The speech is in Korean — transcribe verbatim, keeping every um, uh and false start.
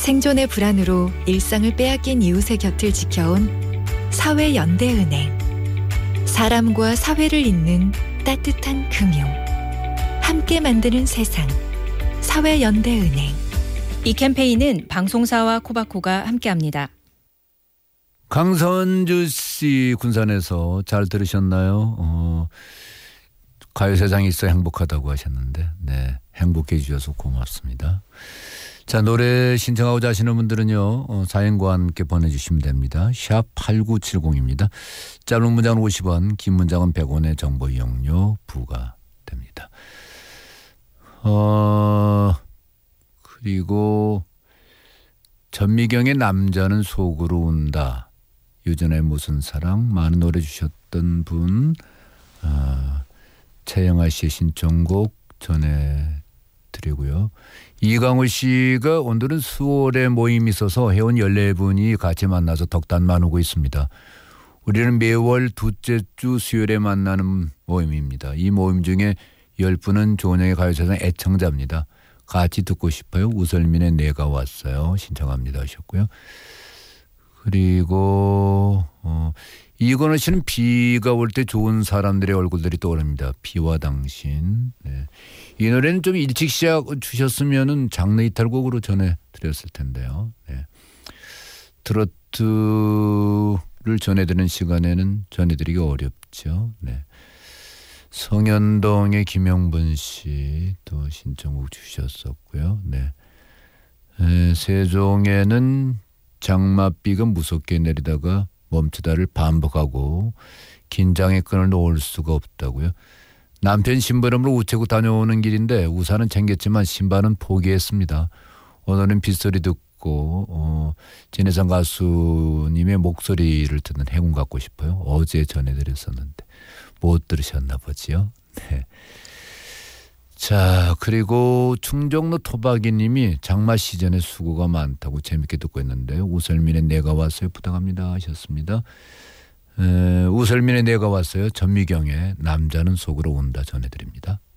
생존의 불안으로 일상을 빼앗긴 이웃의 곁을 지켜온 사회연대은행. 사람과 사회를 잇는 따뜻한 금융. 함께 만드는 세상. 사회연대은행. 이 캠페인은 방송사와 코바코가 함께합니다. 강선주 씨 군산에서 잘 들으셨나요? 어, 가요세상에 있어 행복하다고 하셨는데 네, 행복해 주셔서 고맙습니다. 자, 노래 신청하고자 하시는 분들은요, 어, 사연과 함께 보내주시면 됩니다. 샵 팔구칠공입니다. 짧은 문장은 오십 원, 긴 문장은 백 원의 정보 이용료 부과됩니다. 어, 그리고 전미경의 남자는 속으로 운다. 유전의 무슨 사랑, 많은 노래 주셨던 분, 어, 최영아 씨의 신청곡 전해드리고요. 이강우 씨가 오늘은 수월에 모임이 있어서 회원 열네 분이 같이 만나서 덕담 나누고 있습니다. 우리는 매월 둘째 주 수요일에 만나는 모임입니다. 이 모임 중에 열 분은 조은영의 가요세상 애청자입니다. 같이 듣고 싶어요. 우설민의 내가 왔어요. 신청합니다 하셨고요. 그리고 어, 이건우 씨는 비가 올 때 좋은 사람들의 얼굴들이 떠오릅니다. 비와 당신. 네. 이 노래는 좀 일찍 시작 주셨으면은 장르 이탈곡으로 전해드렸을 텐데요. 네. 트로트를 전해드리는 시간에는 전해드리기 어렵죠. 네. 성현동의 김영분 씨 또 신청곡 주셨었고요. 네. 네. 세종에는 장맛비가 무섭게 내리다가 멈추다를 반복하고 긴장의 끈을 놓을 수가 없다고요. 남편 심부름으로 우체국 다녀오는 길인데 우산은 챙겼지만 신발은 포기했습니다. 오늘은 빗소리 듣고 어, 진해성 가수님의 목소리를 듣는 행운 갖고 싶어요. 어제 전해드렸었는데 못 들으셨나 보지요. 네. 자, 그리고 충정로 토박이님이 장마 시즌에 수고가 많다고 재밌게 듣고 있는데 우설민의 내가 왔어요 부탁합니다 하셨습니다. 에, 우설민의 내가 왔어요. 전미경의 남자는 속으로 온다 전해드립니다.